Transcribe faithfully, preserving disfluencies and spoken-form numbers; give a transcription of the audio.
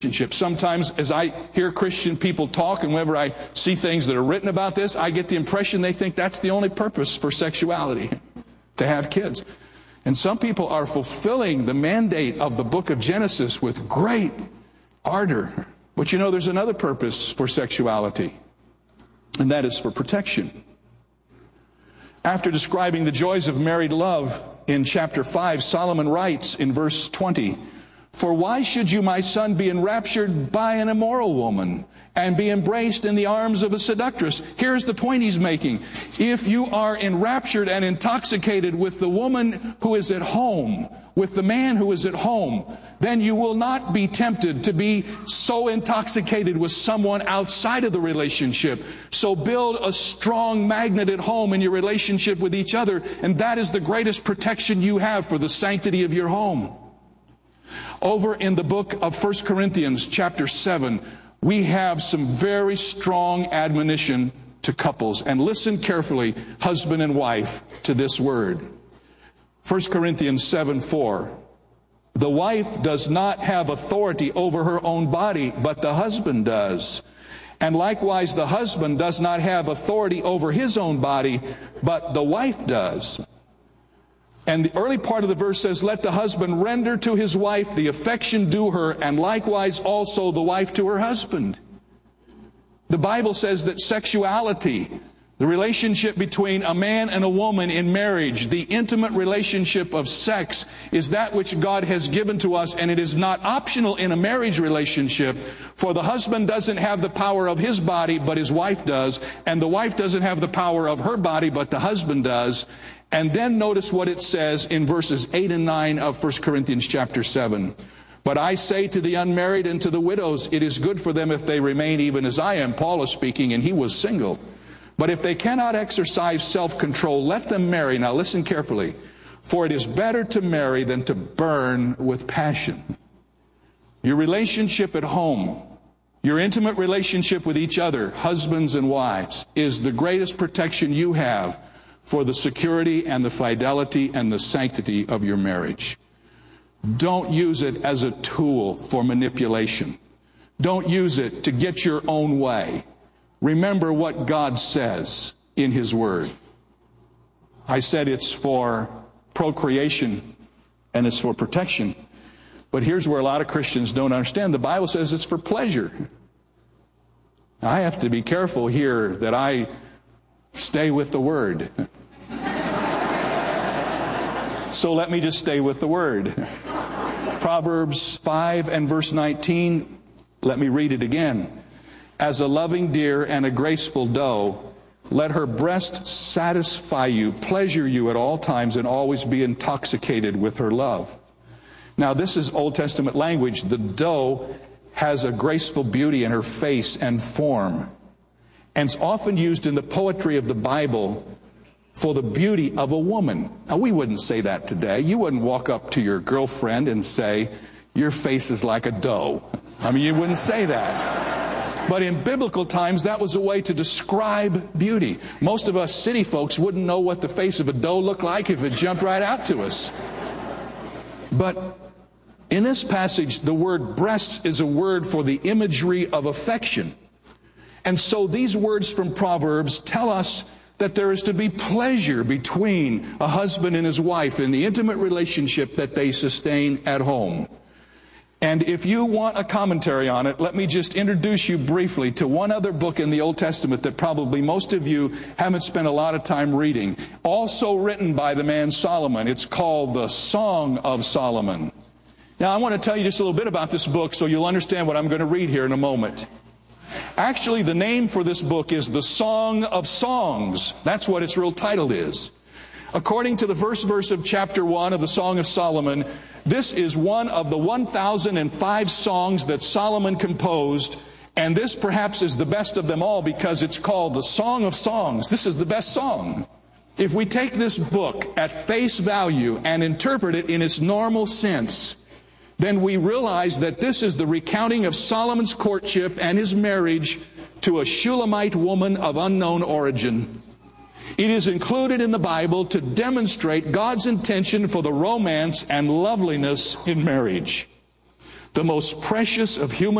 relationship. Sometimes as I hear Christian people talk and whenever I see things that are written about this, I get the impression they think that's the only purpose for sexuality, to have kids. And some people are fulfilling the mandate of the book of Genesis with great ardor. But you know, there's another purpose for sexuality, and that is for protection. After describing the joys of married love in chapter five, Solomon writes in verse twenty, "For why should you, my son, be enraptured by an immoral woman and be embraced in the arms of a seductress?" Here's the point he's making. If you are enraptured and intoxicated with the woman who is at home, with the man who is at home, then you will not be tempted to be so intoxicated with someone outside of the relationship. So build a strong magnet at home in your relationship with each other, and that is the greatest protection you have for the sanctity of your home. Over in the book of First Corinthians chapter seven, we have some very strong admonition to couples. And listen carefully, husband and wife, to this word. First Corinthians seven four. "The wife does not have authority over her own body, but the husband does. And likewise the husband does not have authority over his own body, but the wife does." And the early part of the verse says, "Let the husband render to his wife the affection due her, and likewise also the wife to her husband." The Bible says that sexuality, the relationship between a man and a woman in marriage, the intimate relationship of sex, is that which God has given to us, and it is not optional in a marriage relationship. For the husband doesn't have the power of his body, but his wife does, and the wife doesn't have the power of her body, but the husband does. And then notice what it says in verses eight and nine of First Corinthians chapter seven. "But I say to the unmarried and to the widows, it is good for them if they remain even as I am." Paul is speaking, and he was single. "But if they cannot exercise self-control, let them marry." Now listen carefully. "For it is better to marry than to burn with passion." Your relationship at home, your intimate relationship with each other, husbands and wives, is the greatest protection you have for the security and the fidelity and the sanctity of your marriage. Don't use it as a tool for manipulation. Don't use it to get your own way. Remember what God says in His Word. I said it's for procreation and it's for protection. But here's where a lot of Christians don't understand. The Bible says it's for pleasure. I have to be careful here that I stay with the Word. So let me just stay with the Word. Proverbs five and verse nineteen, let me read it again. "As a loving deer and a graceful doe, let her breast satisfy you, pleasure you at all times, and always be intoxicated with her love." Now this is Old Testament language. The doe has a graceful beauty in her face and form, and it's often used in the poetry of the Bible for the beauty of a woman. Now we wouldn't say that today. You wouldn't walk up to your girlfriend and say, "Your face is like a doe." I mean, you wouldn't say that. But in biblical times, that was a way to describe beauty. Most of us city folks wouldn't know what the face of a doe looked like if it jumped right out to us. But in this passage, the word breasts is a word for the imagery of affection. And so these words from Proverbs tell us that there is to be pleasure between a husband and his wife in the intimate relationship that they sustain at home. And if you want a commentary on it, let me just introduce you briefly to one other book in the Old Testament that probably most of you haven't spent a lot of time reading. Also written by the man Solomon. It's called the Song of Solomon. Now I want to tell you just a little bit about this book so you'll understand what I'm going to read here in a moment. Actually, the name for this book is The Song of Songs. That's what its real title is. According to the first verse of chapter one of the Song of Solomon, this is one of the one thousand five songs that Solomon composed, and this perhaps is the best of them all because it's called the Song of Songs. This is the best song. If we take this book at face value and interpret it in its normal sense, then we realize that this is the recounting of Solomon's courtship and his marriage to a Shulamite woman of unknown origin. It is included in the Bible to demonstrate God's intention for the romance and loveliness in marriage. The most precious of human